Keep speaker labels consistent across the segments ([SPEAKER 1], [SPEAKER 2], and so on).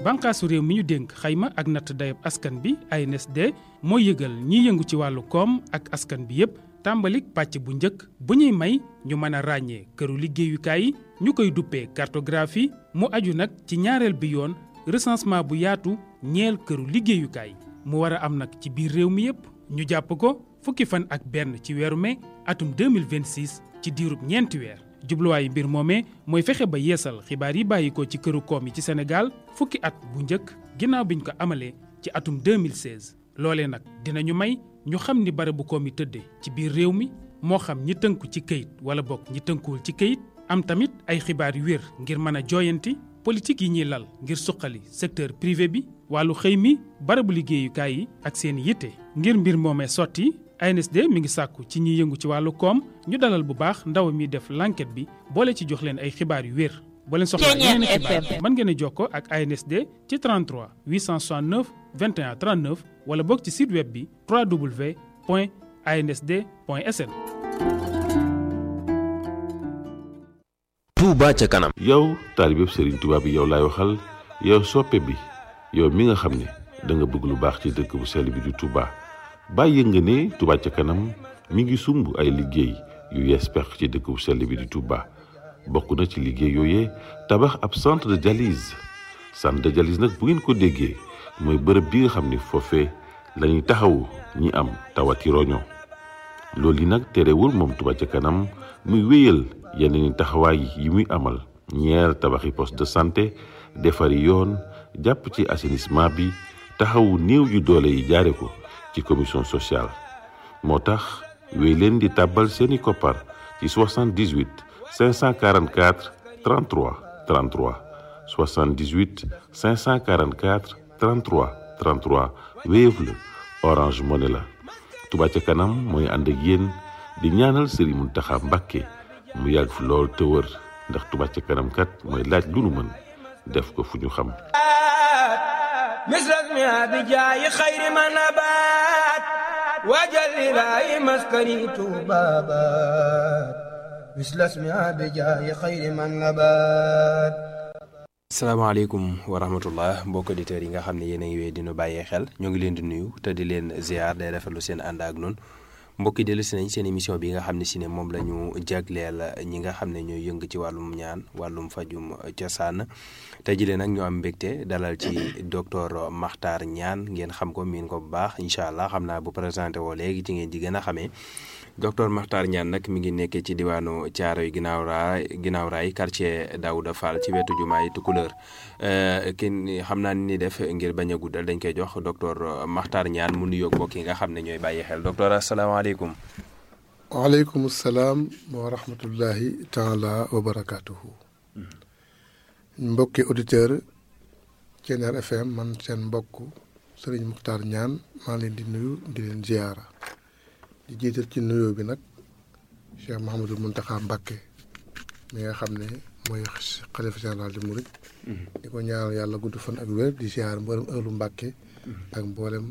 [SPEAKER 1] bànqaasu réew mi ñu dénk xayma ak natt dayab askan bi ANSD moo yëgal ñiy yëngu ci wàllu koom ak askan bi yépp tàmbalik pàcc bu njëkk bu ñuy may ñu mën a ràññee këru liggéeyukaay yi ñu koy duppee cartographie mu aju nag ci ñaareel bi yoon recensement bu yaatu ñeel këru liggéeyukaay mu war a am nag ci biir réew mi yépp ñu jàpp ko fukki fan ak benn ci weeru mai atum 2026 ci diirub ñeenti weer jubluwaayu mbir moomee mooy fexe ba yeesal xibaar yi bàyyi ko ci këru koom yi ci Sénégal fukki at bu njëkk ginnaaw biñ ko amalee ci atum 2016 loolee nag dinañu may ñu xam ni barabu koom yi tëdde ci biir réew mi moo xam ñi tënku ci këyit wala bokk ñi tënkuwul ci këyit am tamit ay xibaar yu wér ngir mën a jooyanti politique yi ñuy lal ngir suqali secteur privé bi wàllu xëy mi barabu liggéeyukaay yi ak seen yitte ngir mbir moomee sotti ANSD mi ngi sàkku ci ñiy yëngu ci wàllu koom ñu dalal bu baax ndaw mi def l'enquête bi boole ci jox leen ay xibaar yu wér boo leen soxlaa yeneen xibaar mën ngeen a jokkoo ak ANSD ci 33 869 21 39 wala bokk ci site web bi www.ansd.sn.
[SPEAKER 2] Touba ca kanam.
[SPEAKER 3] yow taalibe Serigne Touba bi yow laay waxal yow soppe bi yow mi nga xam ne da nga bëgg lu baax ci dëkk bu sell bi di Touba bàyyi nga ne Touba ca kanam mi ngi sumb ay liggéey yu yees peq ci dëkk bu sell bi di Touba bokk na ci liggéey yooyee tabax ab centre de dialyse nag bu ngeen ko déggee mooy bërëb bi nga xam ne foofee la ñuy taxawu ñi am tawati roño loolu yi nag terewul moom Touba ca kanam muy wéyal yeneen taxawaay yi muy amal ñeer tabaxi poste de santé defari yoon jàpp ci assainissement bi taxawu néew yu doole yi jaare ko ci commission sociale moo tax wéy leen di tàbbal seeni koppar ci 78 544 33 33 78 544 33 33 Wave la Orange Money la Touba ca kanam mooy ànd ak yéen di ñaanal Serigne Mountakha Mbacké mu yàgg fi lool te wër ndax Touba ca kanam kat mooy laaj lu nu mën def ko fu ñu xam
[SPEAKER 4] misras mi abijaayi xayri ma nabaat wajalilaayi maskani tuubaabaat misras mi abijaayi xayri ma nabaat.
[SPEAKER 2] salaamaaleykum wa rahmatullah mbokk auditeurs yi nga xam ne yéen a ngi wéy dinu bàyyee xel ñoo ngi leen di nuyu te di leen ziar day rafetlu seen ànd ak noonu mbokki dellu si nañ seen émission bi nga xam ne si ne moom la ñu jagleel ñi nga xam ne ñooy yëng ci wàllum ñaan wàllum fajum cosaan tey jii nag ñu am mbégte dalal ci docteur Makhtar Niane ngeen xam ko miin ko bu baax incha allah xam naa bu présenté woo léegi ci ngeen di gën a xamee docteur Makhtar Niane nag mi ngi nekkee ci diwaanu Thiaroye ginnaaw raay quartier Daouda Fall ci wetu jumaay Tukulëër kenn xam naa ni def ngir bañ a guddal dañ koy jox docteur Makhtar Niane mu nuyoog mbokk yi nga xam ne ñooy bàyyi xel docteur asalaamaaleykum.
[SPEAKER 5] waaleykum salaam wa rahmatullahi taala wa barakaatuhu. mbokki auditeur Thiéniere FM man seen mbokk Serigne Makhtar Niane maa leen di nuyu di leen ziyaara di jiital ci nuyoo bi nag Cheikh Mouhamadou Mountakha Mbacké mi nga xam ne mooy xalifa général di Mouride. di ko ñaanal yàlla gudd fan ak wér di ziyaara mboolem ëllu Mbacké ak mboolem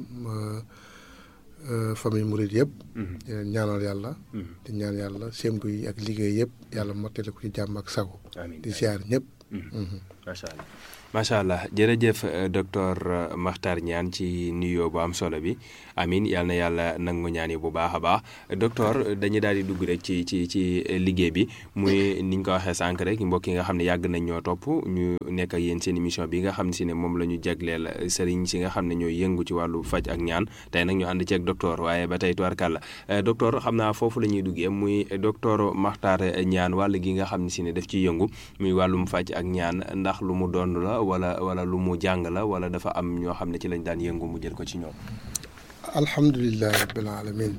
[SPEAKER 5] famille Mouride yëpp. di leen ñaanal yàlla. di ñaan yàlla sémbu yi ak liggéey yëpp yàlla mottali ko ci jàmm ak sago. di ziyaar ñëpp.
[SPEAKER 2] macha allah macha allah jërëjëf docteur Makhtar Niane ci nuyoo bu am solo bi amin yal na yàlla nangu ñaan yi bu baax a baax docteur dañuy daal di dugg rek ci liggéey bi muy ni ñu ko waxee sànq rek mbokk yi nga xam ne yàgg nañ ñoo topp ñu nekk ak yéen seen émission bi nga xam ne si ne moom la ñu jagleel sëriñ si nga xam ne ñooy yëngu ci wàllu faj ak ñaan tey nag ñu ànd ci ak docteur waaye ba tey tubarkàlla docteur xam naa foofu la ñuy duggee muy docteur Makhtar Niane wàll gi nga xam ne si ne daf ciy yëngu muy wàllum faj ak ñaan ndax lu mu doon la wala lu mu jàng la wala dafa am ñoo xam ne ci lañ daan yëngu mu jël ko ci ñoom.
[SPEAKER 5] alhamdulilah rabbil alamin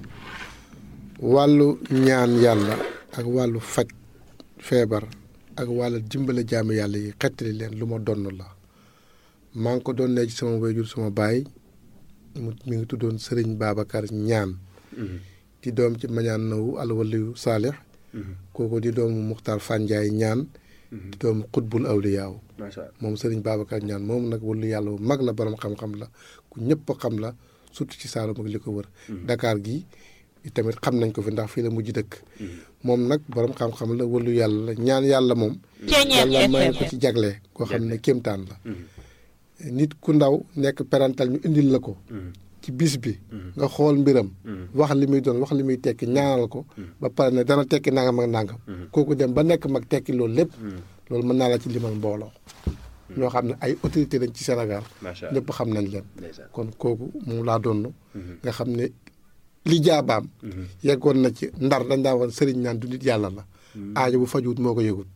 [SPEAKER 5] wàllu ñaan yàlla ak wàllu faj feebar ak wàllu dimbale jaamu yàlla yi xettali leen lu ma donn la maa ngi ko doon ne ci sama wayjur sama baay mi ngi tuddoon Serigne Babacar Niane di doom ci Mañaan Nawu alwaliyu Saalix kooku di doomu Muxtaar Fanjaay Niane di doomu Xutbul Awliyaaw moom Serigne Babacar Niane moom nag wàllu yàlla bu mag la borom xam-xam la ku ñëpp xam la surtout ci Saalum ak li ko wër Dakar gi tamit xam nañ ko fi ndax fii la mujj dëkk moom nag borom xam-xam la wàllu yàlla la ñaan yàlla moom yàlla may ko ci jagle koo xam ne kéemtaan la nit ku ndaw nekk parental ñu indil la ko ci bis bi nga xool mbiram wax li muy doon wax li muy tekki ñaanal ko ba pare ne dana tekki nangam ak nangam kooku dem ba nekk mag tekki loolu lépp loolu mën naa la ci limal mbooloo ñoo xam ne ay autorité lañ ci Sénégal ñëpp xam nañ leen kon kooku moom laa doon nga xam ne li jaabaam yeggoon na ci ndar dañ daa woon sëriñ naan du nit yàlla la aajo bu fajuwut moo ko yëgut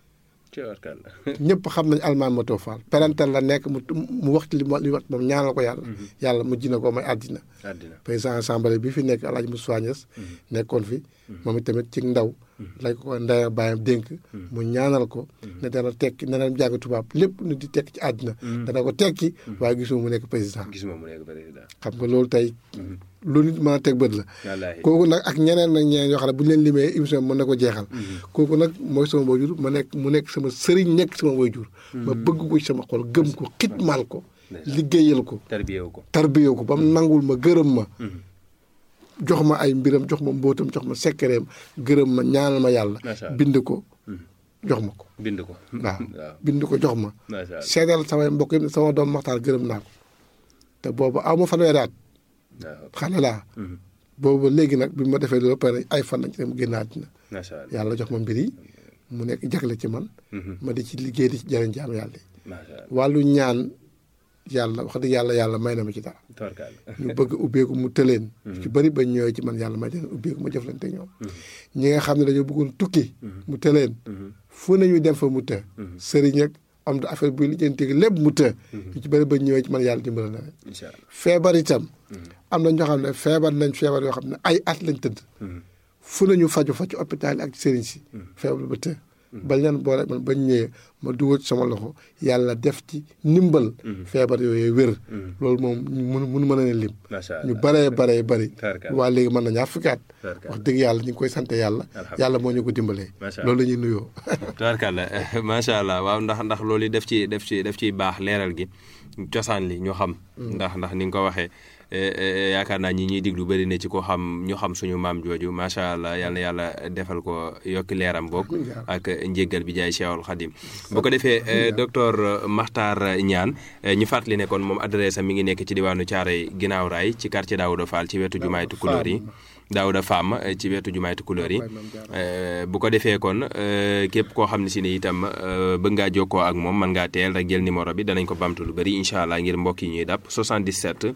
[SPEAKER 5] ñëpp xam nañ almaan ma too faal parental la nekk mu wax ci li wax moom ñaanal ko yàlla mu jina ko may àddina président assemblée bi fi nekk Alaaji Moussa Niass nekkoon fi moom itamit ci ndaw lañ ko ndaya bàyyam dénk mu ñaanal ko ne dana tekki ne dana jàng tubaab lépp nu di tekki ci àddina dana ko tekki waaye gisuma mu nekk président xam nga loolu tey lu nit mën a teg bët la kooku nag ak ñeneen nag ñeneen yoo xam ne bu ñu leen limee émission mën na ko jeexal kooku nag mooy sama waajur mu nekk sama sëriñ nekk sama waajur ma bëgg ko ci sama xol gëm ko xitmaal ko liggéeyal ko tarbiyewu ko ba mu nangul ma gërëm ma jox ma ay mbiram jox ma mbóotam jox ma sekkereem gërëm ma ñaanal ma yàlla bind ko jox ma ko waaw bind ko jox ma seedal samay mbokk yi sama doom Maxtaar gërëm naa ko te boobu aw ma fanweeri at xale laa boobu léegi nag bi ma defee loolu pare ay fan lañ ci dem génn àddina yàlla jox ma mbir yi mu nekk jagle ci man ma di ci liggéey di ci jëriñ jaam yàlla yi wàllu ñaan yàlla wax dëgg yàlla may na ma ci dara ñu bëgg ubbeeku mu tëleen ci bëri bañ ñëwee ci man yàlla may leen ubbeeku ma jëflante ñoom ñi nga xam ne dañoo bëggoon tukki mu tëleen fu nañu dem fa mu të sëriñ ak am da affaire buy lijjanti lépp mu të ñu ci bëri bañ ñëwee ci man yàlla dimbala na leen feebar itam am na ñoo xam ne feebar nañ feebar yoo xam ne ay at lañ tëdd fu nañu faju fa ci hôpital yi ak sëriñ si feebar ba të bañ leen boole man bañ ñëwee ma dugal ci sama loxo yàlla def ci ndimbal feebar yooyu wér loolu moom mënu mën a ne lim ñu baree bëri waa léegi mën na ñaar fukki at wax dëgg yàlla ñu ngi koy sant yàlla moo ñu ko dimbalee loolu la ñuy nuyoo
[SPEAKER 2] tubaarkàlla macha allah waaw ndax loolu yi def ci baax leeral gi cosaan li ñu xam ndax ni nga ko waxee yaakaar naa ñi ñuy diglu bëri na ci ko xam ñu xam suñu maam jooju macha allah yal na yàlla defal ko yokki leeram boog ak njéggal bi jaay Cheikhul Khadim bu ko defee docteur Makhtar Niane ñu fàttali ne kon moom adresse am mi ngi nekk ci diwaanu Thiaroye ginnaaw raay ci quartier Daouda Fall ci wetu jumaay Tukulóor yi Daouda Fam ci wetu jumaay Tukulóor yi bu ko defee kon képp koo xam ne si ne itam bëgg ngaa jokkoo ak moom mën ngaa teel rek jël numéro bi danañ ko bamtu lu bëri incha allah ngir mbokk yi ñuy dàpp 77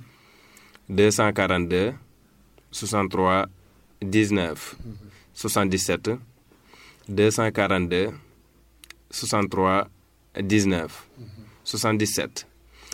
[SPEAKER 2] 242 63 19 77 242 63 19 77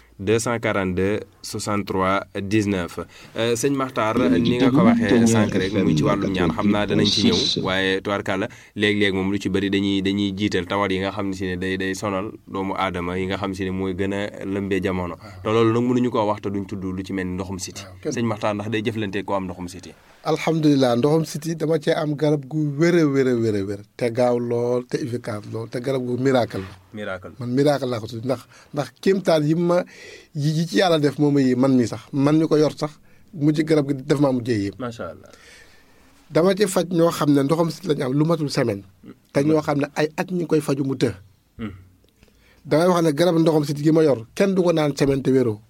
[SPEAKER 2] 242 63 19 sëñ Makhtar ni nga ko waxee sànq rek muy ci wàllum ñaan xam naa danañ ci ñëw waaye tubaarkàlla léeg-léeg moom lu ci bëri dañuy jiital tawat yi nga xam ne si ne day sonal doomu aadama yi nga xam si ne mooy gën a lëmbee jamono te loolu nag mënuñu koo wax te duñ tudd lu ci mel ni ndoxum siti sëñ Makhtar ndax day jëflante koo am ndoxum siti
[SPEAKER 5] alhamdulilah ndoxum siti dama cee am garab gu wér te gaaw lool te efficace lool te garab gu miracle la man miracle laa ko tudd ndax kéemtaan yi ci yàlla def moom yi man mi sax man mi ko yor sax mujj garab gi def maa mujjee yëpp
[SPEAKER 2] macha allah
[SPEAKER 5] dama ci faj ñoo xam ne ndoxam siti lañu am lu matul semaine te ñoo xam ne ay at ñu ngi koy faju mu të damay wax ne garab ndoxam siti gi ma yor kenn du ko naan semaine te wéroo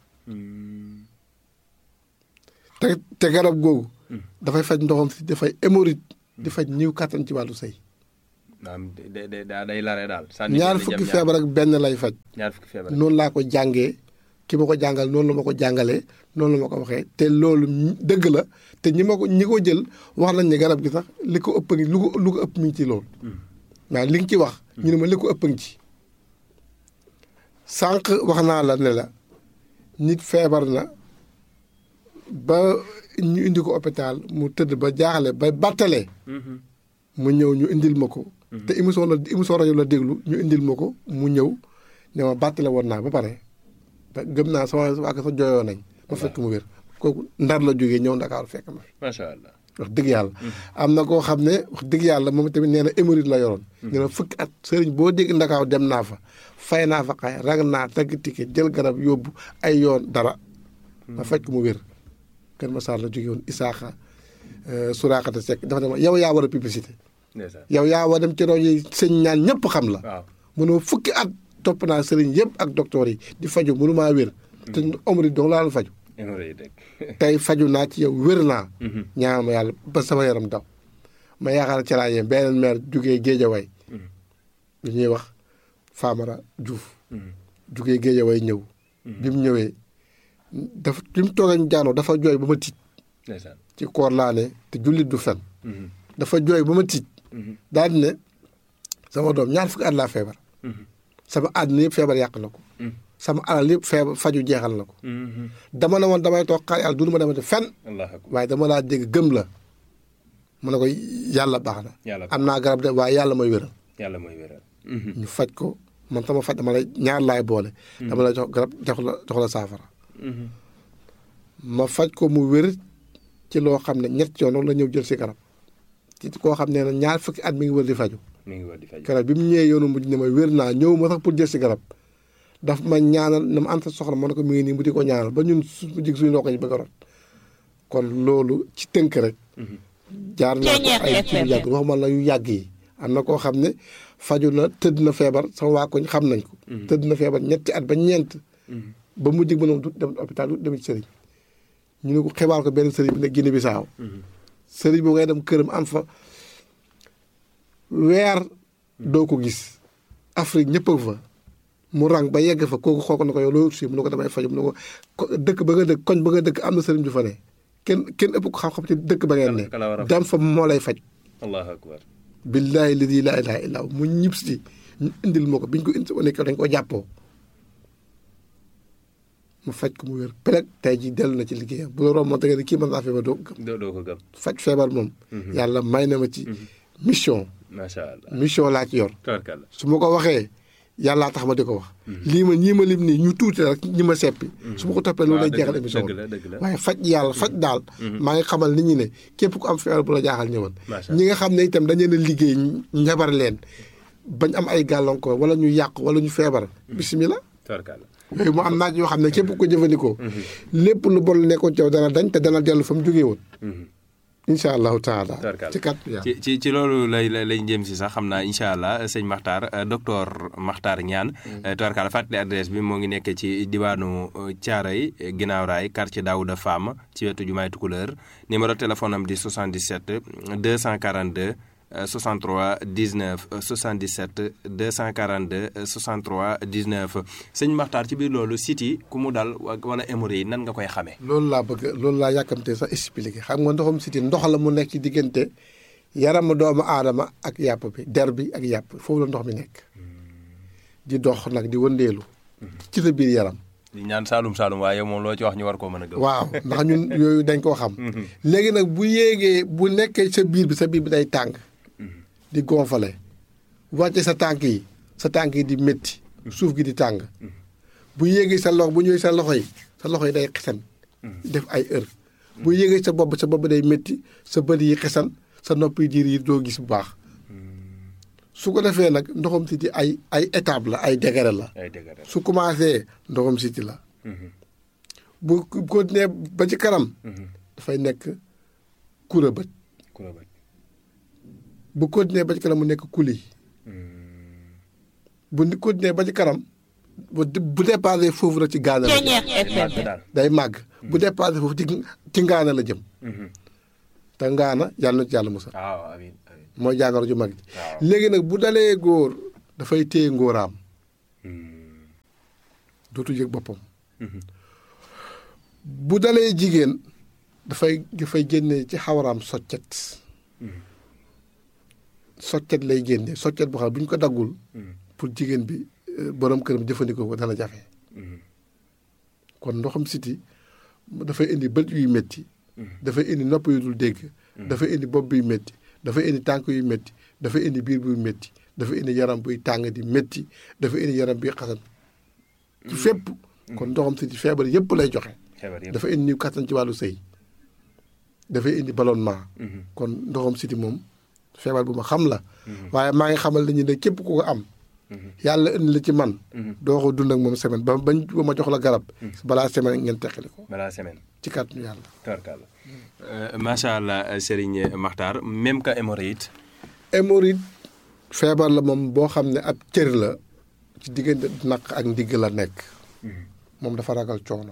[SPEAKER 5] te garab googu dafay faj ndoxam siti dafay hémorroïde di faj ñiw kàttan ci wàllu sëy
[SPEAKER 2] day lare daal
[SPEAKER 5] ñaar fukki feebar ak benn lay faj noonu laa ko jàngee ki ma ko jàngal noonu la ma ko jàngalee noonu la ma ko waxee te loolu dëgg la te ñi ko jël wax nañ ne garab gi sax li ko ëpp lu ko ëpp mi ngi ci loolu waaw li nga ci wax ñu ne ma li ko ëpp ngi ci sànq wax naa la ne la nit feebar na ba ñu indi ko hôpital mu tëdd ba jaaxle ba battalee mu ñëw ñu indil ma ko te émission rajo la déglu ñu indil ma ko mu ñëw ne ma battale woon naa ba pare gëm naa sama waa sa jooyoo nañ ma fekk mu wér kooku ndar la jógee ñëw Ndakaaru fekk ma
[SPEAKER 2] macha allah
[SPEAKER 5] wax dëgg yàlla am na koo xam ne wax dëgg yàlla moom tamit nee na hémorroïde la yoroon nee na fukki at sëriñ boo dégg Ndakaaru dem naa fa fay naa fa xay rag naa tagg ticket jël garab yóbbu ay yoon dara ma fekk mu wér Kër Massar la jógee woon Isaaxa Suraakata Seck dafa ne ma yow yaa war a publicité yow yaa war dem ci rajo yi sëñ ñaan ñëpp xam la mënoo fukki at topp naa sëriñ yëpp ak docteur yi di faju mënumaa wér te omri dong laa la faju tey faju naa ci yow wér naa ñaan ma yàlla ba sama yaram daw ma yaakaar ci laa yem beneen maire jugee Géejawaay lu ñuy wax Famara Diouf jugee Géejawaay ñëw bi mu ñëwee dafa bi mu toogee ñu jaanoo dafa jooy ba ma tiit ci koor laa ne te jullit du fen dafa jooy ba ma tiit daal di ne sama doom ñaar fukki at laa feebar sama àddina yëpp feebar yàq na ko sama alal yëpp feebar faju jeexal na ko dama ne woon damay toog xaar yàlla du ma demati fenn waaye dama laa dégg gëm la mu ne ko yàlla baax na am naa garab de waaye yàlla mooy wéral ñu faj ko man sama faj dama lay ñaar laay boole dama lay jox garab jox la saafara ma faj ko mu wér ci loo xam ne ñett yoon la ñëw jël si garab ci koo xam ne ñaar fukki at mi ngi wër di faju garab bi mu ñëwee yoonu mujj ne ma wér naa ñëw ma sax pour jël si garab daf ma ñaanal na ma anta soxla ma ne ko mi ngi nii mu di ko ñaanal ba ñun mu jig suñu ndox yi bëgg a rot kon loolu ci tënk rek jaar naa ko ay ci yu yàgg waxuma la yu yàgg yi am na koo xam ne faju na tëdd na feebar sama waa koñ xam nañ ko tëdd na feebar ñetti at ba ñeent ba mu jig ba noonu du dem hôpital du dem ci sëriñ ñu ne ko xibaar ko benn sëriñ bi ne Guinée Bissau sëriñ boo ngay dem këram am fa weer doo ko gis Afrique ñëpp fa mu rang ba yegg fa kooku xool ko na ko yow loolu si mu ne ko damay faju mu ne ko dëkk ba nga dëkk koñ ba nga dëkk am na sëriñ du fa ne kenn ëpp ko xam-xam ci dëkk ba ngeen ne dem fa moo lay faj
[SPEAKER 3] allahu akbar
[SPEAKER 5] billaahi ladi laa ilaaha illaa mu ñib si ñu indil ma ko biñ ko indi nekk dañ ko jàppoo mu faj ko mu wér peleg tey ji dellu na ci liggéeyam bu la romb moo tege ne kii mën naa feebar doo ko gëm faj feebar moom yàlla may na ma ci mission
[SPEAKER 3] macha allah
[SPEAKER 5] mission laa ci yor su ma ko waxee yàllaa tax ma di ko wax lii ma ñii ma lim nii ñu tuuti rek ñi ma seppi su ma ko toppee loolu lay jeexal émission waaye faj yàlla faj daal maa ngi xamal nit ñi ne képp ku am feebar bu la jaaxal ñëwal ñi nga xam ne itam dañu leen a liggéey njabar leen bañ am ay gàllankoor wala ñu yàq wala ñu feebar bisimilah yooyu mu am naaj yoo xam ne képp ko jëfandikoo lépp lu bon nekkoon ci yow dana dañ te dana dellu fa mu jógee woon incha allahu taala ci kat
[SPEAKER 2] ci loolu lay jëm si sax xam naa incha allah sëñ Makhtar docteur Makhtar Niane tubarkalla fàttali adresse bi moo ngi nekk ci diwaanu Thiaroye ginnaaw raay quartier Daouda Fam ci wetu jumaay Tukulëër numéro téléphone am di 77 242 63 19 77 242 63 19 sëñ Makhtar ci biir loolu siti ku mu dal wala hémorroïde nan nga koy xamee.
[SPEAKER 5] loolu laa yàkkamtee sax expliqué xam nga ndoxum siti ndox la mu nekk ci diggante yaramu doomu aadama ak yàpp bi der bi ak yàpp foofu la ndox mi nekk di dox nag di wëndeelu ci sa biir yaram.
[SPEAKER 2] di ñaan Saalum waaye moom loo ci wax ñu war koo mën a gëm.
[SPEAKER 5] waaw ndax ñun yooyu dañ koo xam. léegi nag bu yéegee bu nekkee sa biir bi day tàng. di gonfale wàcce sa tànk yi di métti suuf gi di tàng bu yéegee sa loxo bu ñëwee sa loxo yi day xesan def ay heure bu yéegee sa bopp day métti sa bët yi xesan sa nopp yi diir yi doo gis bu baax su ko defee nag ndoxam siti ay étape la ay degré la su commencé ndoxam siti la bu continué ba ci kanam dafay nekk kura bët bu continuer ba ci kanam mu nekk kuli bu continuer ba ci kanam bu dépassé foofu rek ci gaana la jëm day màgg bu dépassé foofu ci ngaana la jëm te ngaana yàlla na ci yàlla musal mooy jàngoro ju mag ji léegi nag bu dalee góor dafay téye ngóoraam dootu yëg boppam bu dalee jigéen dafay génne ci xawaraam soccet lay génne soccet boo xam ne bu ñu ko daggul pour jigéen bi borom këram jëfandikoo ko dana jafe kon ndoxam siti dafay indi bët yuy métti dafay indi nopp yu dul dégg dafay indi bopp buy métti dafay indi tànk yu métti dafay indi biir buy métti dafay indi yaram buy tàng di métti dafay indi yaram buy xasan ci fépp kon ndoxam siti feebar yëpp lay joxe dafay indi kattan ci wàllu sëy dafay indi ballonnement kon ndoxam siti moom feebar bu ma xam la waaye maa ngi xamal nañu ne képp ku ko am yàlla indi la ci man doo ko dund ak moom semaine ba ma jox la garab balaa semaine ngeen teqali ko
[SPEAKER 2] balaa semaine
[SPEAKER 5] ci kàttanu yàlla
[SPEAKER 2] tubarkalla macha allah Serigne Makhtar même que hémorroïde
[SPEAKER 5] feebar la moom boo xam ne ab cër la ci diggante naq ak ndigg la nekk moom dafa ragal coono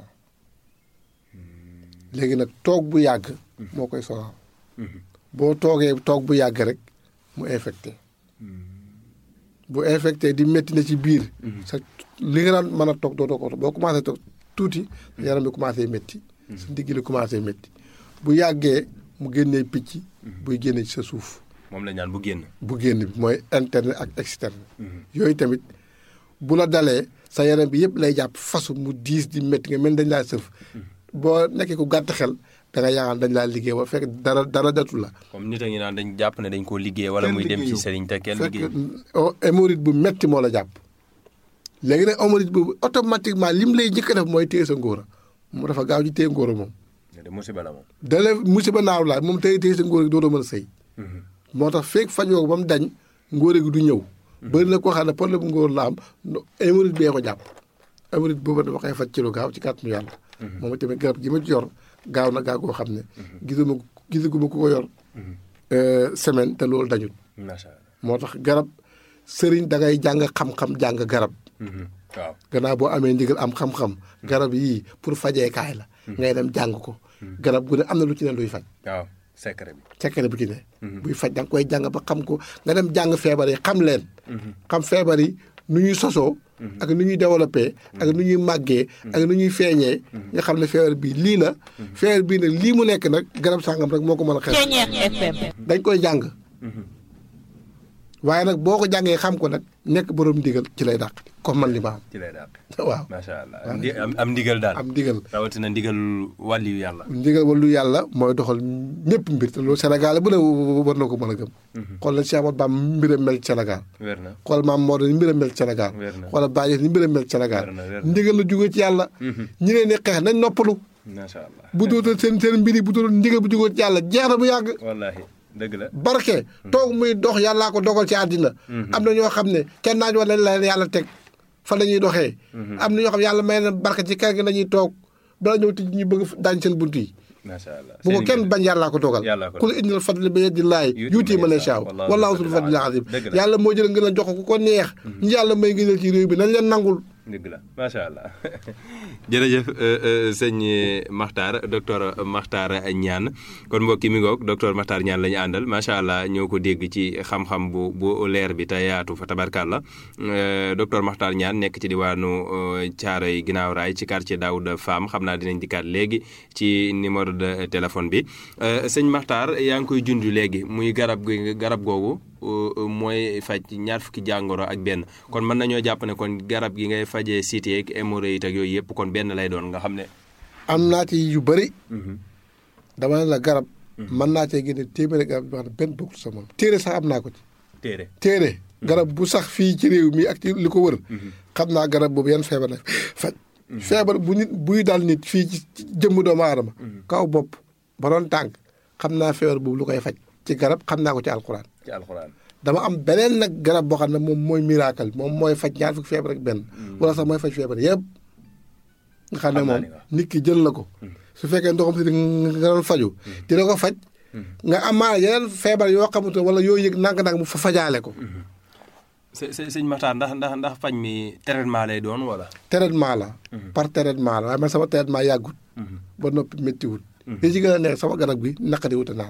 [SPEAKER 5] léegi nag toog bu yàgg moo koy sonal boo toogee toog bu yàgg rek mu infecté bu infecté di métti na ci biir sa li nga daan mën a toog dootoo ko boo commencé toog tuuti yaram bi commencé métti sa ndigg li commencé métti bu yàggee mu génnee picc buy génne ci sa suuf
[SPEAKER 2] moom la ñaan bu génn
[SPEAKER 5] bi mooy interne ak externe yooyu tamit bu la dalee sa yaram bi yëpp lay jàpp fasu mu diis di métti nga mel dañ laa sëf boo nekkee ku gàtt xel da nga yaakaar dañ laa liggéey ba fekk dara datu la
[SPEAKER 2] comme nit a ngi naan dañ jàpp ne dañ koo liggéey wala muy dem ci sëriñ te kenn liggéey
[SPEAKER 5] hémorroïde bu metti moo la jàpp léegi nag hémorroïde boobu automatiquement lim lay njëkk a def mooy téye sa ngóora mu dafa gaaw ji téye ngóora moom
[SPEAKER 2] de musiba la moom
[SPEAKER 5] dale musiba naaw la moom téye sa ngóora gi dootoo mën a sëy moo tax feeg fajoo ko ba mu dañ ngóora gi du ñëw bëri na koo xam ne problème bu ngóor la am hémorroïde bee ko jàpp hémorroïde boobu dafa koy faj ci lu gaaw ci kàttanu yàlla moom tamit garab gi ma ci yor gaaw na gaaw koo xam ne gisaguma ku ko yor semaine te loolu dañul moo tax garab sëriñ da ngay jàng xam-xam jàng garab
[SPEAKER 2] waaw
[SPEAKER 5] gannaaw boo amee ndigal am xam-xam garab yii pour fajeekaay la ngay dem jàng ko garab gu ne am na lu ci ne luy faj
[SPEAKER 2] waaw secret
[SPEAKER 5] bi ci ne buy faj da nga koy jàng ba xam ko nga dem jàng feebar yi xam leen xam feebar yi nu ñuy sosoo ak nu ñuy développé ak nu ñuy màggee ak nu ñuy feeñee nga xam ne feebar bii lii la feebar bii nag lii mu nekk nag garab sàngam rek moo ko mën a xeex dañ koy jàng waaye nag boo ko jàngee xam ko nag nekk borom ndigal ci lay dàq comme man li ma am
[SPEAKER 2] ci lay dàq
[SPEAKER 5] waaw
[SPEAKER 2] macha allah am ndigal daal
[SPEAKER 5] am ndigal
[SPEAKER 2] rawatina ndigal wàlliyu yàlla
[SPEAKER 5] ndigal wàllu yàlla mooy doxal ñëpp mbir te loolu Sénégal bu ne war na ko mën a gëm xool na Cheikh Ahmadou Bamba mbiram mel ci Sénégal
[SPEAKER 2] wér na
[SPEAKER 5] xool Maam Mor ni mbiram mel ci Sénégal xoolal Baye ni mbiram mel ci Sénégal ndigal la jógee ci yàlla ñi leen di xeex nañ noppalu
[SPEAKER 2] macha allah
[SPEAKER 5] bu dootal seen mbir yi bu dootal ndigal bu jógee ci yàlla jeex na bu yàgg
[SPEAKER 2] wallaahi dëgg la
[SPEAKER 5] barke toog muy dox yàllaa ko dogal ci àddina am na ñoo xam ne kenn naaj wala la yàlla teg fa la ñuy doxee am na ñoo xam ne yàlla may na barke ci kër gi la ñuy toog bala ñëw tij ñu bëgg daañ seen bunt yi
[SPEAKER 2] macha allah
[SPEAKER 5] bu ko kenn bañ yàllaa ko dogal kul innal fadla bi yadillaahi yuuti man yashaa wallaahu zul fadlil aziim yàlla moo jël ngeen a jox ko ko neex ñu yàlla may ngëneel ci réew bi nañ leen nangul
[SPEAKER 2] dëgg la macha allah jërëjëf sëñ Makhtar docteur Makhtar Niane kon mbokki mi ngoog docteur Makhtar Niane la ñu àndal macha allah ñoo ko dégg ci xam-xam bu leer bi te yaatu fa tabarkàlla docteur Makhtar Niane nekk ci diwaanu Thiaroye Ginnaaw Raay ci quartier Daouda Fam xam naa dinañ dikkaat léegi ci numéro de téléphone bi sëñ Makhtar yaa ngi koy junj léegi muy garab googu mooy faj ñaar fukki jàngoro ak benn kon mën nañoo jàpp ne kon garab gi ngay fajee cité ak hémorroïde ak yooyu yëpp kon benn lay doon nga xam ne.
[SPEAKER 5] am naa ci yu bëri. dama ne la garab. mën naa cee génne téeméeri garab yoo xam ne benn bokkul sa moom téere sax am naa ko ci. téere garab bu sax fii ci réew mi ak ci li ko wër. xam naa garab boobu yan feebar la faj. feebar bu nit buy daal nit fii ci jëmm doomu aadama. kaw bopp ba doon tànk xam naa feebar boobu lu koy faj. ci garab xam naa ko ci alxuraan. dama am beneen nag garab boo xam ne moom mooy miracle moom mooy faj ñaar fukki feebar ak benn. wala sax mooy faj feebar yëpp. nga xam ne moom nit ki jël na ko. su fekkee ndoxam si nga doon faju dina ko faj. nga amaana yeneen feebar yoo xamante wala yoo yëg ndànk-ndànk mu fa fajaale ko.
[SPEAKER 2] sëñ Makhtar ndax faj mi traitement lay doon wala.
[SPEAKER 5] traitement la. par traitement la waaye man sama traitement yàggut. ba noppi méttiwut. li ci gën a neex sama garab gi naqari wut a naan.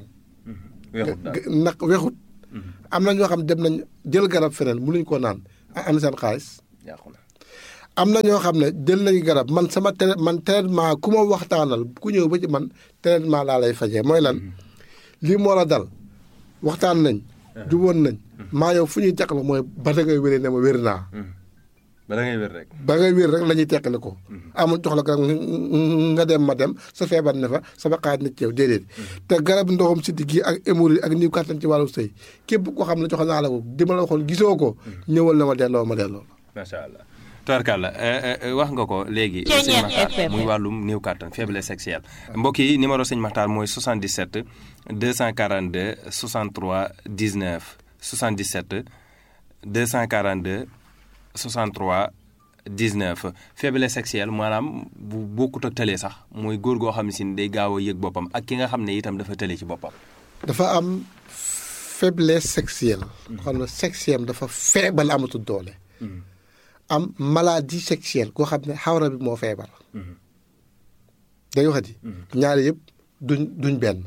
[SPEAKER 5] wexut am na ñoo xam dem nañ jël garab feneen mënuñ koo naan am seen xaalis am na ñoo xam ne jël nañ garab man sama traitement ku ma waxtaanal ku ñëw ba ci man traitement laa lay fajee mooy lan lii moo la dal waxtaan nañ juboon nañ maa yow fu ñuy teqal mooy ba da ngay wéree ne ma wér naa
[SPEAKER 2] ba da ngay wér rek
[SPEAKER 5] la ñuy teqale ko amul jox la garab nga dem ma dem sa feebar ne fa sama xaaj na ci yow déedéet te garab ndoxam si digg ak hémorroïde ak niw kàttan ci wàllu sëy képp koo xam ne jox naa la ko di ma la waxoon gisoo ko ñëwal na ma delloo
[SPEAKER 2] macha allah tubarkàlla wax nga ko léegi sëñ Makhtar muy wàllum néew kàttan faiblesse sexuelle mbokk yi numéro sëñ Makhtar mooy 77 242 63 19 77 242 63 19 faiblesse sexuelle maanaam bu bokkut ak tële sax mooy góor goo xam ne si day gaaw a yëg boppam ak ki nga xam ne itam dafa tële ci boppam.
[SPEAKER 5] dafa am faiblesse sexuelle. xam ne sexuelle dafa feebal amatul doole. am maladie sexuelle koo xam ne xawra bi moo feebar. day waxati. ñaari yëpp duñ benn.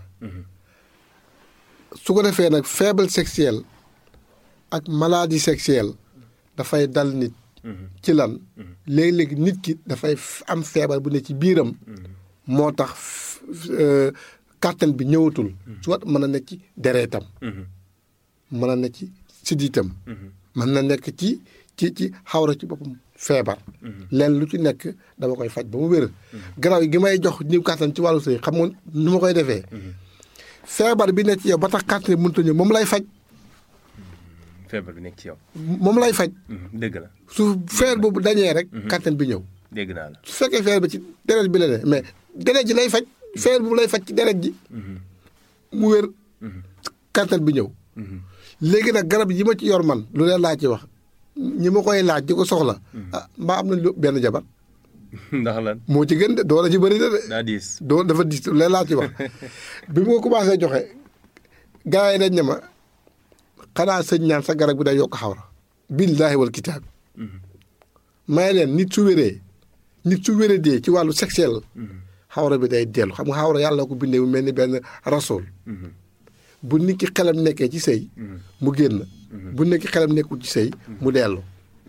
[SPEAKER 5] su ko defee nag faible sexuelle ak maladie sexuelle dafay dal nit. ci lan léeg-léeg nit ki dafay am feebar bu ne ci biiram. moo tax kàttan bi ñëwatul. soit mën na nekk ci dereetam. mën na nekk ci siddiitam. mën na nekk ci xawra ci boppam feebar. leen lu ci nekk dama koy faj ba mu wér. garaaw gi may jox ñëw kàttan ci wàllu sëy xam nga nu ma koy defee. feebar bi nekk ci yow ba tax kàttan bi mënut a ñëw moom lay faj.
[SPEAKER 2] feebar bi nekk ci yow.
[SPEAKER 5] moom lay faj.
[SPEAKER 2] dëgg la.
[SPEAKER 5] su feebar boobu dañee rek. kàttan bi ñëw.
[SPEAKER 2] dégg naa la.
[SPEAKER 5] su fekkee feebar bi ci deret bi la ne mais deret ji lay faj. feebar boobu lay faj ci deret ji. mu wér. kàttan bi ñëw. léegi nag garab yi ma ci yor man lu leen laa ci wax ñi ma koy laaj di ko soxla. mbaa am nañ benn jabar.
[SPEAKER 2] ndax lan
[SPEAKER 5] moo ci gën de doole ci bëri na de.
[SPEAKER 2] daa diis
[SPEAKER 5] dafa diis lu leen laa ci wax. bi ma ko commencé joxe gars yi dañ ne ma xanaa sëñ ñaan sa garab bi day yokk xawra. billaahi wal kitaab. may leen nit su wéree dee ci wàllu sexuel. xawra bi day dellu xam nga xawra yàlla ko bindee mu mel ni benn rasool. bu nit ki xelam nekkee ci sëy mu génn. bu nit ki xelam nekkul ci sëy mu dellu.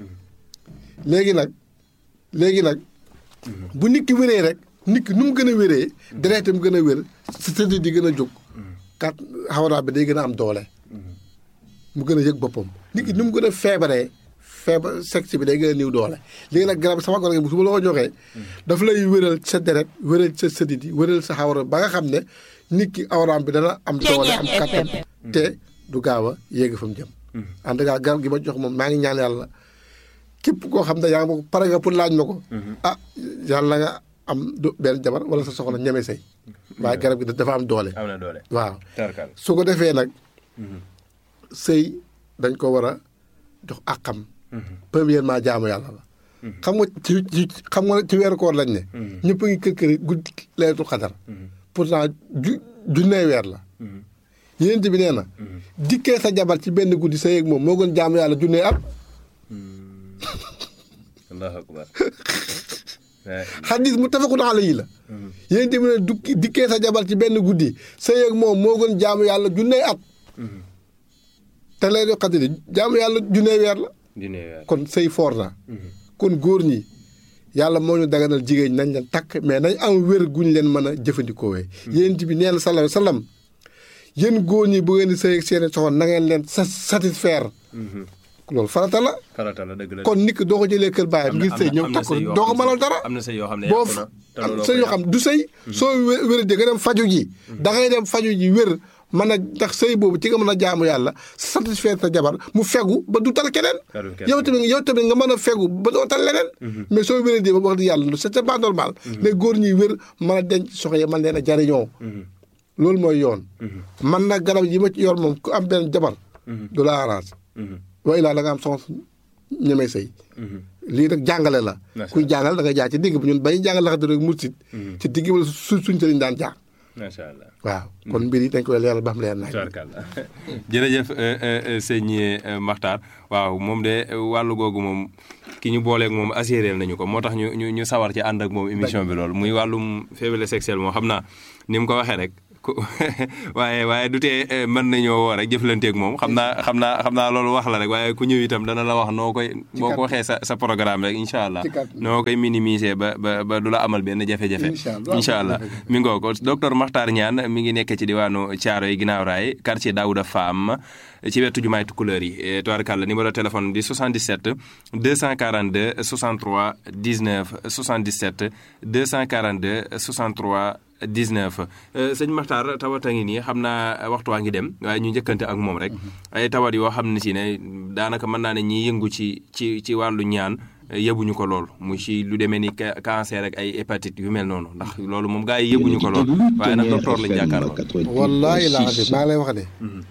[SPEAKER 5] léegi nag bu nit ki wéree rek nit ki nu mu gën a wéree deretam gën a wér sa sëdd di gën a jóg kat xawra bi day gën a am doole. mu gën a yëg boppam nit ki nu mu gën a feebar sexe bi day gën a niw doole. léegi nag garab sama garab bu su ma la ko joxee dafa lay wéral sa deret wéral sa sëdd yi wéral sa xawra ba nga xam ne nit ki awraam bi dana am doole am kattan te du gaaw a yéeg fa mu jëm. en tout cas garab gi ma jox moom maa ngi ñaan yàlla képp koo xam ne yaa ngi ma ko pare nga pour laaj ma ko. yàlla nga am benn jabar wala sa soxla ñeme sëy. waaye garab gi dafa am doole.
[SPEAKER 2] am na doole
[SPEAKER 5] waaw. su ko defee nag. sëy dañ ko war a jox àqam. premièrement jaamu yàlla la. xam nga ci weeru koor lañ ne. ñëpp a ngi kër guddi laylatul xadar. pourtant junnee weer la. yéen bi nee na. dikkee sa jabar ci benn guddi sëy ak moom moo gën jaamu yàlla junnee at.
[SPEAKER 2] allahu akbar.
[SPEAKER 5] xadis muttafaqun alayhi la. yéen bi ne dikkee sa jabar ci benn guddi sëy ak moom moo gën jaamu yàlla junnee at. te laylatul xadar jaamu yàlla junnee weer la. kon sëy foor na. kon góor ñi yàlla moo ñu daganal jigéen nañ leen takk mais nañ am wér guñ leen mën a jëfandikoo wee. yéen bi nee na sallallahu alayhi wa sallam yéen góor ñi bu ngeen di sëy ak seen soxna na ngeen leen satisfaire. loolu farata la.
[SPEAKER 2] dëgg la
[SPEAKER 5] kon nit ki doo ko jëlee kër baayam ngir sëy ñëw takk doo ko mënal dara.
[SPEAKER 2] am na sëy yoo xam ne
[SPEAKER 5] boo sëy yoo xam du sëy. soo wéradee nga dem faju ji. da ngay dem faju ji wér mën a ndax sëy boobu ci nga mën a jaamu yàlla satisfaire sa jabar mu fegu ba du tal keneen. yow tamit nga mën a fegu ba doo tal leneen. mais soo wéradee ba wax di yàlla c'est pas normal. mais góor ñi wér mën a denc soxna yi mën leen a jariñoo. loolu mooy yoon. man nag garab yi ma ci yor moom ku am benn jabar. du la arrange. waaye laa da nga am soxna ñemee sëy. lii nag jàngale la. kuy jàngal da ngay jaar ci digg bi ñun bañuy jàngal la rek mursit ci digg bi suñ sëriñ daan jaar.
[SPEAKER 2] macha allah
[SPEAKER 5] waaw kon mbir yi dañ koy leeral ba xam leer naaj.
[SPEAKER 2] jërëjëf sëñ Makhtar waaw moom de wàllu googu moom ki ñu booleeg moom assuré nañu ko moo tax ñu sawar ci ànd ak moom émission bi loolu muy wàllum faiblesse sexuelle moom xam naa ni mu ko waxee rek. waaye du tee mën nañoo woo rek jëflanteeg moom xam naa loolu wax la rek waaye ku ñëw itam dana la wax noo koy boo ko waxee sa programme rek incha allah noo koy minimiser ba du la amal benn jafe-jafe incha allah mi ngoo ko docteur Makhtar Niane mi ngi nekk ci diwaanu Thiaroye ginnaaw raay quartier Daouda Fam ci wetu jumaay Tukulëër yi tubaarkàlla numéro téléphone di 77 242 63 19 77 242 63 19 sëñ Makhtar tawat a ngi nii xam naa waxtu waa ngi dem waaye ñu njëkkante ak moom rek ay tawat yoo xam ne si ne daanaka mën naa ne ñiy yëngu ci wàllu ñaan yëbuñu ko lool mu ci lu demee ni cancer ak ay hépatite yu mel noonu ndax loolu moom gaa yi yëbuñu ko lool waaye nag docteur lañ jàkkaarloo.
[SPEAKER 5] wallaahi laa xam maa ngi lay wax ne.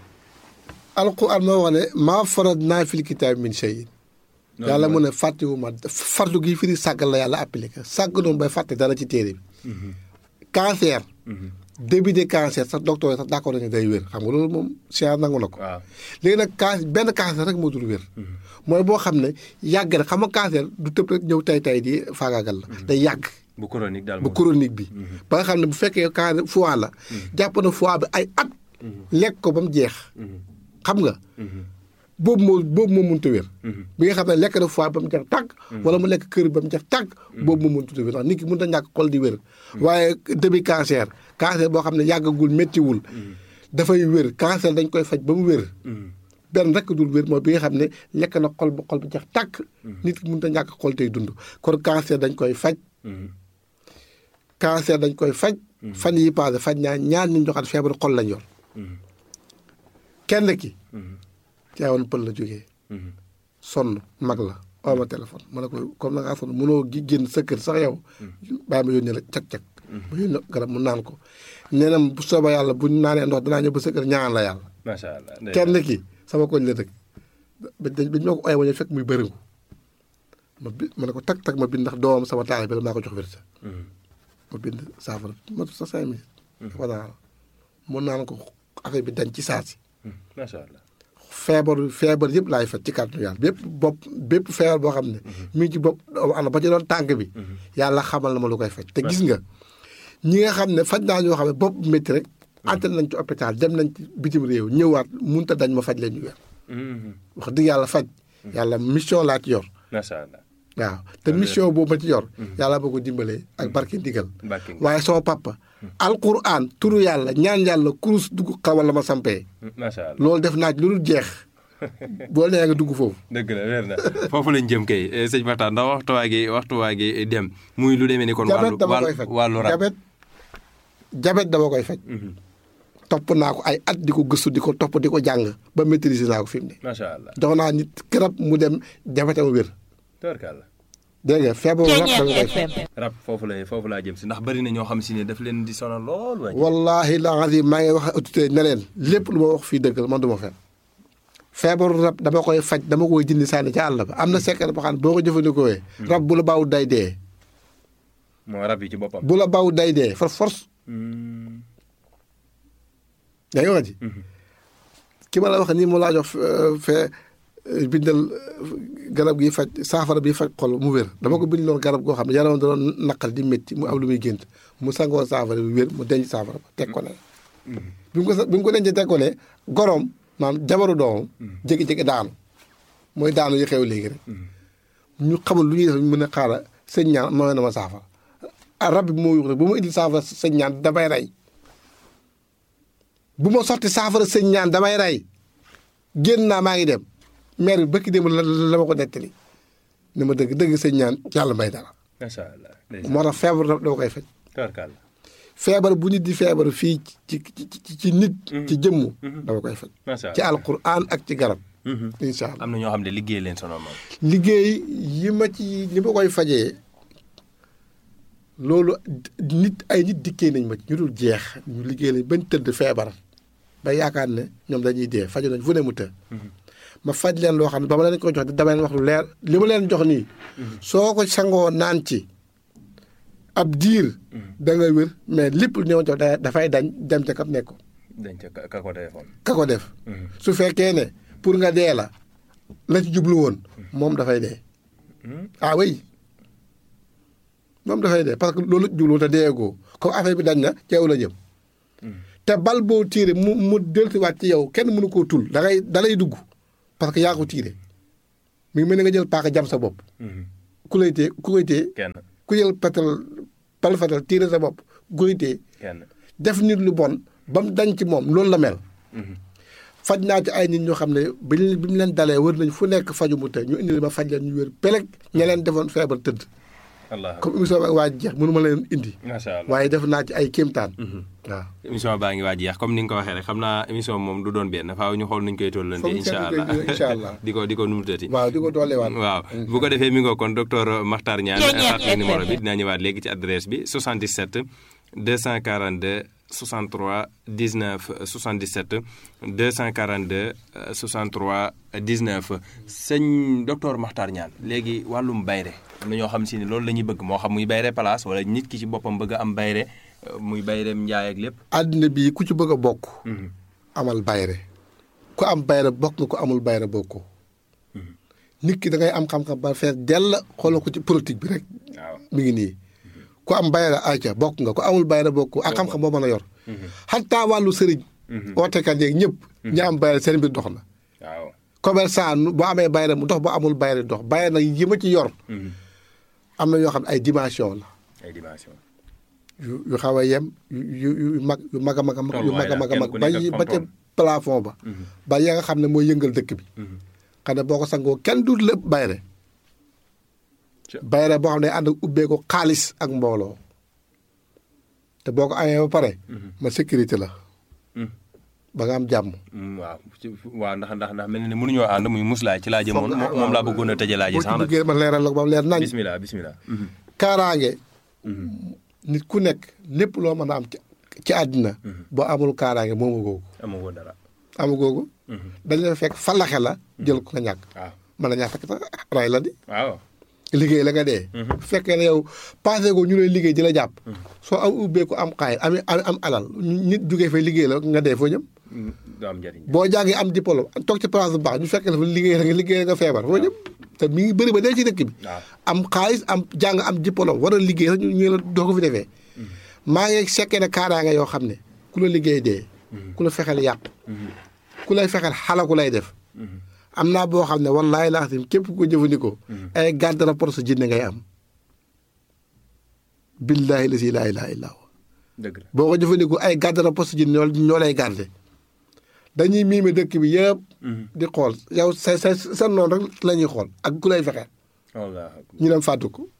[SPEAKER 5] alquran moo wax ne maa faradnaa fil kitaab min shay'in yàlla mu ne fàttewuma fardu gi firi sàggal la yàlla appliqué sàgg noonu bay fàtte dara ci téere bi. cancer début de cancer sax docteur sax d'accord nañu day wér xam nga loolu moom science nangu na ko.
[SPEAKER 2] waaw
[SPEAKER 5] léegi nag benn cancer rek moo dul wér. mooy boo xam ne yàgg na xam nga cancer du tëb rek ñëw tay di faagaagal la. day yàgg.
[SPEAKER 2] bu chronique daal
[SPEAKER 5] bu chronique bi. ba nga xam ne bu fekkee cancer foie la. jàpp na foie bi ay at. lekk ko ba mu jeex. xam nga. boobu moo mënut a wér. bi nga xam ne lekk na foie ba mu jeex tàgg. wala mu lekk kër ba mu jeex tàgg. boobu moo mënut a wér ndax nit ki mënut a ñàkk xol di wér. waaye début cancer boo xam ne yàggagul méttiwul. dafay wér cancer dañ koy faj ba mu wér. benn rek dul wér mooy bi nga xam ne lekk na xol ba jeex tàgg. nit ki mënut a ñàkk xol tey dund kon cancer dañ koy faj. cancer dañ koy faj. fan yi passé faj ñaar nit ñoo xam ne feebaru xol lañ yor. kenn ki. Tivaouane Pël la jógee. sonn mag la oo ma téléphone ma ne ko comme na ngaa sonn mënoo génn sa kër sax yow. bàyyi ma yónnee la cag-cag. ma yónnee garab mu naan ko. nee na bu soobee yàlla bu ñu naanee ndox dinaa ñëw ba sa kër ñaan la yàlla.
[SPEAKER 2] macha allah
[SPEAKER 5] kenn ki sama koñ la dëkk. dañ ma ko ooyee wañu fekk muy bërëngu. ma ne ko tag ma bind ndax doomam sama taal bi la maa ko jox wérsa. ma bind saafara ma sa 5 minutes. voilà mu naan ko affaire bi dañ ci saa si.
[SPEAKER 2] macha allah.
[SPEAKER 5] feebar yëpp laay faj ci kàttanu yàlla bépp feebar boo xam ne. mi ngi ci bopp ba ci doon tànk bi. yàlla xamal na ma lu koy faj. te gis nga ñi nga xam ne faj naa ñoo xam ne bopp métti rek. entré nañ ci hôpital dem nañ ci bitim réew ñëwaat mënut a dañ ma faj leen ñu wér. wax dëgg yàlla faj. yàlla mission laa ci yor.
[SPEAKER 2] macha allah.
[SPEAKER 5] waaw te mission boobu ma ci yor. yàlla boo ko dimbalee ak barke ndigal. waaye sama papa. alquran turu yàlla ñaan yàlla kurus dugg xawal la ma sampee.
[SPEAKER 2] macha allah
[SPEAKER 5] loolu def naa ci lu dul jeex. boo nee nga dugg foofu.
[SPEAKER 2] dëgg la wér na foofu lañ jëm kay sëñ Makhtar ndax waxtu waa gi dem muy lu demee ni kon. wàllu rab
[SPEAKER 5] jabet dama koy faj. topp naa ko ay at di ko gëstu di ko topp di ko jàng ba maîtriser naa ko fi mu ne.
[SPEAKER 2] macha allah
[SPEAKER 5] jox naa nit garab mu dem jabetam wér.
[SPEAKER 2] tubarkalla.
[SPEAKER 5] dégg nga feebaru rab dama koy faj.
[SPEAKER 2] rab foofu laa jëm si ndax bari na ñoo xam si ne daf leen di sonal lool.
[SPEAKER 5] wallaahi la azim maa ngi wax autorité ne leen lépp lu ma wax fii dëgg man du ma fen feebaru rab dama koy faj dama koy jëndi sànni ca àll ba am na secret boo xam ne boo ko jëfandikoo rab bu la baaw day dee.
[SPEAKER 2] moo rab yi ci boppam.
[SPEAKER 5] bu la baaw day dee for force. yaa ngi wax ji. ki ma la wax nii mu laa jox bindal garab gi faj saafara bi faj xol mu wér dama ko bind loon garab goo xam ne yaram da doon naqal di métti mu am lu muy gént mu sangoo saafara bi wér mu denc saafara ba teg ko ne. bi mu ko dencee teg ko ne goroom maanaam jabaru doomam. jékki-jékki daanu mooy daanu yi xew léegi rek. ñu xamul lu ñuy def mën a xaaral sëñ ñaan mooy na ma saafara. rab bi moo yuux rek bu ma indil saafara sëñ ñaan damay rey bu ma sotti saafara sëñ ñaan damay rey génn naa maa ngi dem. maire bi bëkk démb la ma ko nettali ni ma dëgg sëñ ñaan yàlla may dara.
[SPEAKER 2] macha allah.
[SPEAKER 5] moo tax feebar dama koy faj.
[SPEAKER 2] tubarkalla.
[SPEAKER 5] feebar bu nit di feebar fii ci nit. ci jëmmu. dama koy faj.
[SPEAKER 2] macha allah
[SPEAKER 5] ci alquran ak ci garab. incha allah
[SPEAKER 2] am na ñoo xam ne liggéey leen sonal moom.
[SPEAKER 5] liggéey yi ma koy fajee loolu ay nit dikkee nañ ma ci ñu dul jeex ñu liggéey lañ bañ tëdd feebar ba yaakaar ne ñoom dañuy dee faju nañ fu ne mu të. ma faj leen loo xam ne ba ma leen ko jox dama leen wax lu leer li ma leen jox nii. soo ko sangoo naan ci ab diir. da nga wér mais lépp lu ñëw jox dafay dem ca kap nekk.
[SPEAKER 2] dañ ca ka ko defoon.
[SPEAKER 5] ka ko def. su fekkee ne pour nga dee la ci jublu woon moom dafay dee. ah oui moom dafay dee parce que loolu jublu te deegoo comme affaire bi dañ na ci yow la jëm. te bal boo tiire mu dellusiwaat ci yow kenn mënu koo tul da lay dugg. parce que yaa ko tiire mi ngi mel ni nga jël paaka jam sa bopp. ku koy téye
[SPEAKER 2] kenn
[SPEAKER 5] ku jël pal fetal tiire sa bopp ku koy téye
[SPEAKER 2] kenn
[SPEAKER 5] def nit lu bon ba mu dañ ci moom loolu la mel. faj naa ci ay nit ñoo xam ne bi mu leen dalee wër nañ fu nekk faju mu te ñu indi ma faj leen ñu wér peleg ña leen defoon feebar tëdd. comme émission bi waa jeex mënu ma leen indi.
[SPEAKER 2] macha allah
[SPEAKER 5] waaye def naa ci ay kéemtaan. waaw
[SPEAKER 2] émission baa ngi waa jeex comme ni nga ko waxee rek xam naa émission moom du doon benn faaw ñu xool nuñ koy tollante.
[SPEAKER 5] incha allah
[SPEAKER 2] di ko numutati.
[SPEAKER 5] waaw di ko dooleewaat.
[SPEAKER 2] waaw bu ko defee mi nga kon docteur Makhtar Niane fàttali numéro bi dinaa ñëwaat léegi ci adresse bi 77 242 63 19 77 242 63 19 sëñ docteur Makhtar Niane léegi wàllum bayre am na ñoo xam si ne loolu la ñuy bëgg moo xam muy bayre place wala nit ki ci boppam bëgg a am bayre muy bayreem njaay ak lépp.
[SPEAKER 5] àddina bi ku ci bëgg a bokk. amal bayre ku am bayre bokk nga ko amul bayre bokkoo. nit ki da ngay am xam-xam ba fees dell xoolal ko ci politique bi rek. waaw mi ngi nii. ku am bayre ayca bokk nga ku amul bayre bokk ak xam-xam boo mën a yor. xataa wàllu sëriñ. ootekat yeeg ñëpp. ñi am bayre seen mbir dox na.
[SPEAKER 2] waaw
[SPEAKER 5] commerçant boo amee bayre mu dox boo amul bayre dox bayre nag yi ma ci yor. am na yoo xam ne ay dimension la.
[SPEAKER 2] ay dimension.
[SPEAKER 5] yu xaw a yem yu mag yu mag a mag a mag yu mag a mag a mag ba ca plafond ba. ba ya nga xam ne mooy yëngal dëkk bi. xam ne boo ko sangoo kenn du lépp bayre bayre boo xam ne ànd ak ubbeeku xaalis ak mbooloo te boo ko amee ba pare ma sécurité la ba nga am jàmm.
[SPEAKER 2] waaw ndax mel na ne mënuñoo ànd muy muslaay ci laa jëmoon moom laa bëggoon a tëjee laaj yi sax
[SPEAKER 5] nag boo ci ma leeral la ko ba mu leer nañ.
[SPEAKER 2] bismillah.
[SPEAKER 5] kaaraange nit ku nekk lépp loo mën a am ci àddina boo amul kaaraange moomu googu.
[SPEAKER 2] amagoo dara.
[SPEAKER 5] amagoogu. dañ la fekk falaxe la jël ko nga ñàkk.
[SPEAKER 2] waaw
[SPEAKER 5] mën na ñàkk fekk ray la di.
[SPEAKER 2] waaw.
[SPEAKER 5] liggéey la nga dee. bu fekkee ne yow passé ko ñu lay liggéey di la jàpp. soo am ubbeeku am xaay am alal nit jugee fay liggéey la nga dee foo jëm.
[SPEAKER 2] du am njëriñ.
[SPEAKER 5] boo jàngee am diplôme toog ci place bu baax ñu fekkee ne fa liggéey la nga feebar foo jëm. te mi ngi bëri ba dee ci dëkk bi. am xaalis am jàng am diplôme war a liggéey sax ñu la doo ko fi defee. maa ngi sekkee ne kaaraange yoo xam ne ku la liggéey dee. ku la fexeel yàq. ku lay fexeel xalaku lay def. am naa boo xam ne wallaahi laa xam képp ku ko jëfandikoo. ay garde rapport sa jinne ngay am. billaahi la si laa ilaaha illaa huwa.
[SPEAKER 2] dëgg la
[SPEAKER 5] boo ko jëfandikoo ay garde rapport sa jinne ñoo lay garde dañuy miime dëkk bi yëpp. di xool yow sa noonu rek la ñuy xool ak ku lay fexeel. ñu dem fàttu ko.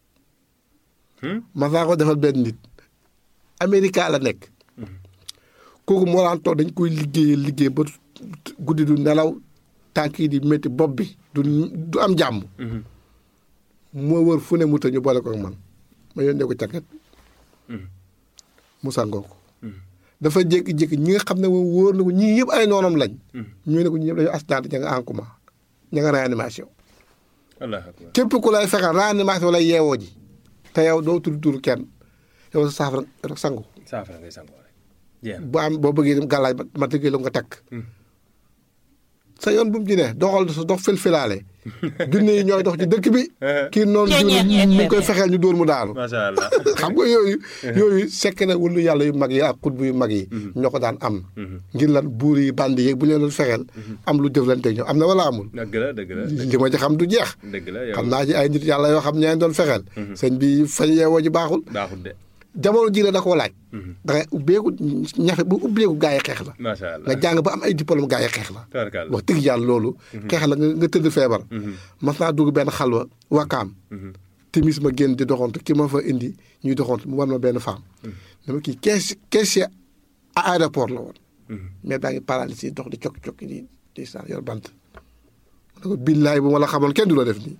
[SPEAKER 5] ma saa ko defal benn nit. Amérique la nekk. kooku moo daan toog dañ koy liggéey ba guddi du nelaw tànk yi di métti bopp bi du am jàmm. moo wër fu ne mu tëj ñu boole ko ak man ma yónnee ko càkket. mu sangoo ko. dafa jékki-jékki ñi nga xam ne moom wóor na ko ñii yëpp ay noonam lañ. ñu ne ko ñii yëpp dañoo accident ña nga en coma ña nga réanimation. képp ku lay fexeel réanimation lay yeewoo ji. te yow doo tudd tur kenn yow sa saafara rek sangu.
[SPEAKER 2] saafara ngay sangu rek.
[SPEAKER 5] boo bëggee gàllaaj ma tëggee la nga takk. sa yoon bu mu ci ne doxal dox fël-fëlaale. junne yi ñooy dox ci dëkk bi. kii noonu jiw ñu ngi koy fexeel ñu dóor mu daanu.
[SPEAKER 2] macha allah
[SPEAKER 5] xam nga yooyu sekk na wëllu yàlla yu mag yi ak xutbu yu mag yi. ñoo ko daan am. ngir lan buur yi bandi yeeg bu leen doon fexeel. am lu jëflante ñoom am na wala amul.
[SPEAKER 2] dëgg la
[SPEAKER 5] li ma ci xam du jeex.
[SPEAKER 2] dëgg la yow
[SPEAKER 5] xam naa ci ay nit yàlla yoo xam ñaa doon fexeel. sëñ bi fañ yeewoo ji baaxul.
[SPEAKER 2] baaxul de.
[SPEAKER 5] jamono ji la da koo laaj. da ngay ubbeeku ñafe bu ubbeeku gaa yi xeex la.
[SPEAKER 2] macha allah
[SPEAKER 5] nga jàng ba am ay diplôme gaa yi xeex la. wax dëgg yàlla loolu. xeex la nga tëdd feebar. mas naa dugg benn xalwa wakaam. timis ma génn di doxantu ki ma fa indi ñuy doxantu mu war ma benn femme. dama kii caissier à aéroport la woon. mais daa ngi paralysé dox di cokki di saa yor bant. ma ne ko billaay bu ma la xamoon kenn du la def nii.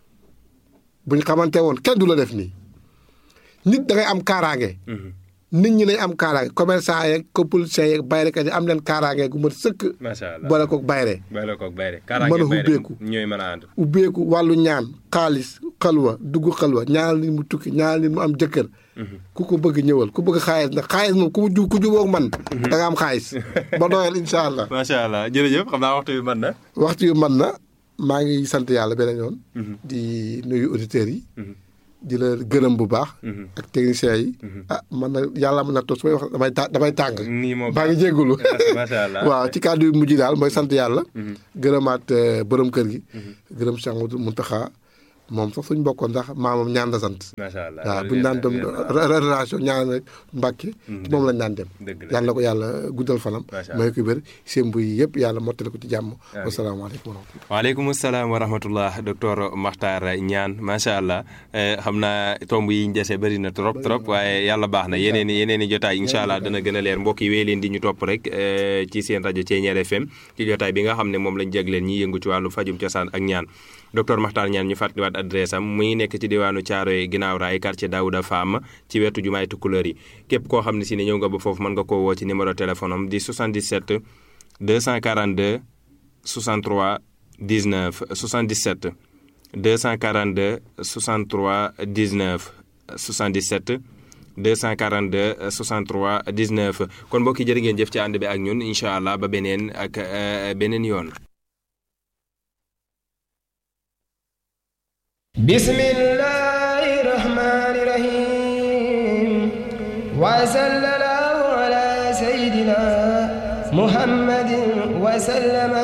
[SPEAKER 5] buñ xamante woon kenn du la def nii. nit da ngay am kaaraange. nit ñi lay am kaaraange commerçant yeeg policiers yeeg bayrekat yi am leen kaaraange gu mat sëkk.
[SPEAKER 2] macha allah
[SPEAKER 5] boole koog bayre.
[SPEAKER 2] boole koog bayre.
[SPEAKER 5] mën a ubbeeku
[SPEAKER 2] ñooy mën a ànd.
[SPEAKER 5] ubbeeku wàllu ñaan xaalis xalwa dugg xalwa ñaanal nit mu tukki ñaanal nit mu am jëkkër. ku ko bëgg ñëwal ku bëgg xaalis nag xaalis moom ku jubóog man. da nga am xaalis. ba doyal incha allah.
[SPEAKER 2] macha allah jërëjëf xam naa waxtu yu mën na.
[SPEAKER 5] waxtu yu mën na maa ngi sant yàlla beneen yoon. di nuyu auditeurs yi. di la gërëm bu baax. ak techniciens yi. man na yàlla mën na toog su may wax damay tàng.
[SPEAKER 2] nii moom
[SPEAKER 5] baa ngi jégalu.
[SPEAKER 2] macha allah
[SPEAKER 5] waaw ci kàddu yu mujj daal mooy sant yàlla. gërëmaat borom kër gi. gërëm Cheikh Mountakha moom sax suñ bokkoon ndax maamam ñaan la sant.
[SPEAKER 2] macha allah
[SPEAKER 5] waaw bu ñu daan dem relation ñaan rek Mbàkke moom lañ daan dem. yàlla na ko yàlla guddal fanam. may ko wér seen buy yëpp yàlla mottali ko ci jàmm. wasalaamaaleykum wa rahmatulah.
[SPEAKER 2] waaleykum salaam wa rahmatullah docteur Makhtar Niane macha allah xam naa tomb yi ñu dese bëri na trop waaye yàlla baax na yeneen i jotaay incha allah dana gën a leer mbokk yi wéy leen di ñu topp rek ci seen rajo Thiéniere FM ci jotaay bi nga xam ne moom lañ jagleen ñi yëngu ci wàllu fajum cosaan ak ñaan docteur Makhtar Niane ñu fàttaliwaat adresse am muy nekk ci diwaanu Thiaroye ginnaaw raay quartier Daouda Fam ci wetu jumaay Tukulóor yi képp koo xam ne si ne ñëw nga ba foofu mën nga koo woo ci numéro téléphone am di 77 242 63 19 77 242 63 19 77 242 63 19 kon mbokk yi jërë ngeen jëf ci ànd bi ak ñun incha allah ba beneen ak beneen yoon.
[SPEAKER 4] bismillahi rahmani rahim wa sallallahu ala sayyidina muhammadin wa sallama